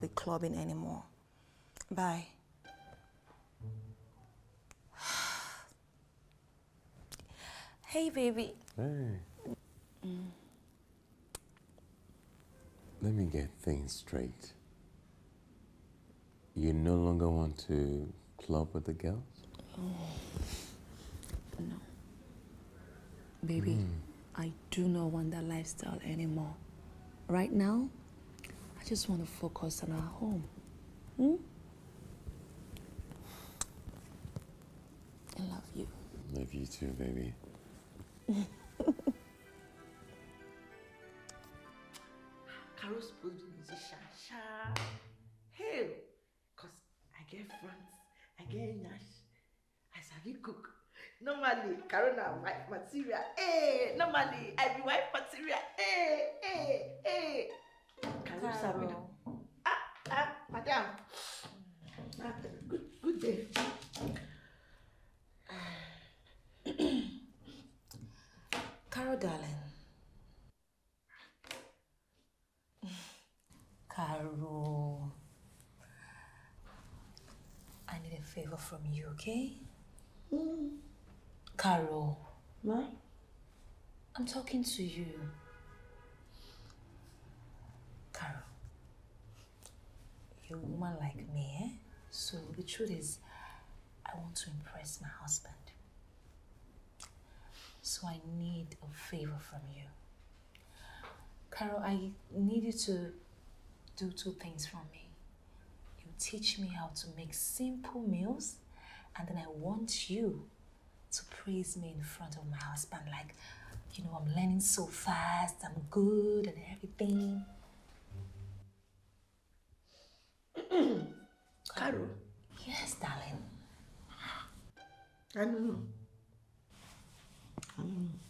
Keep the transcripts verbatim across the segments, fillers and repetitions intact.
be clubbing anymore. Bye. Hey, baby. Hey. Mm. Let me get things straight. You no longer want to club with the girls? Oh. No. Baby, mm. I do not want that lifestyle anymore. Right now, I just want to focus on our home. Hmm? I love you. Love you too, baby. Carol's supposed to be a musician. Sha. Hey, cause I get friends, I get Nash, I sabi cook. Normally, Carol na wife material. Hey, normally I be wife material. Hey, hey, hey. Carol sabi do. Ah, ah, madam. Ah, good, good day. Carol, darling. Carol, I need a favor from you, okay? Mm. Carol. What? I'm talking to you. Carol, you're a woman like me, eh? So the truth is, I want to impress my husband. So I need a favor from you. Carol, I need you to do two things for me. You teach me how to make simple meals, and then I want you to praise me in front of my husband, like, you know, I'm learning so fast, I'm good and everything. Carol? Yes, darling. I don't know. I don't know.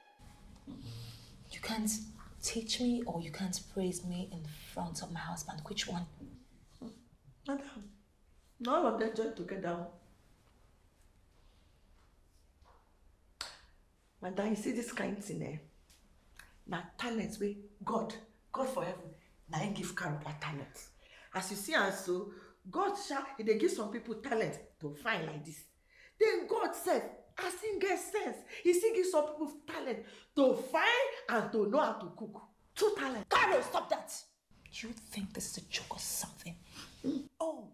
You can't teach me or you can't praise me in front of my husband. Which one? Madam, none of them join together. Madam, you see this kind of thing, eh? Now talents wey God, God for heaven, now He give Carol that talent. As you see, and so God shall He dey give some people talent to find like this. Then God said, as He get sense, He still give some people talent to find and to know how to cook. Two talent. Carol, stop that! You think this is a joke or something? Mm. Oh.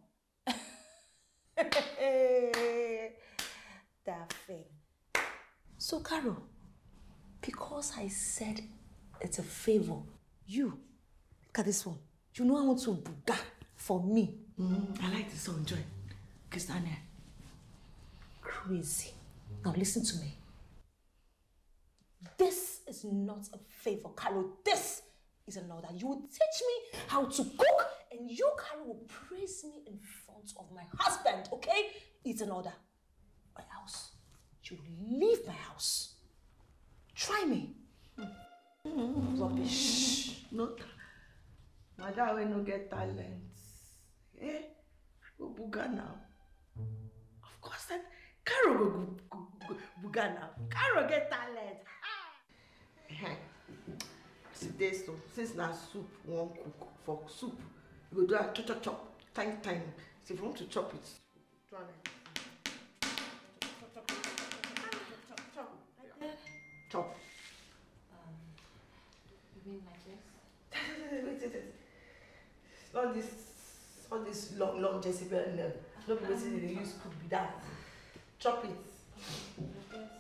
That thing. So, Carol, because I said it's a favor, you, look at this one. You know I want to buga for me. Mm, I like this song, Joy. Christiania. Crazy. Now listen to me. This is not a favor, Carol. This is an order. You will teach me how to cook, and you, Carol, will praise me in front of my husband, okay? It's an order. Or else, you will leave my house. Try me. Mm. Rubbish. No. Madam, we no get talent. Eh? Go buga now. Of course, then Carol go, go, go, go buga now. Carol get talent. Ah. Today, so since now soup won't cook for soup, you go do a chop chop chop, tiny tiny. So if you want to chop it, do it. Chop chop chop chop chop chop. Like that. Chop. Um, you mean like this? Wait, wait, wait. All this, all this long, long Jezebel, no, no, because they use cook be that. Chop it.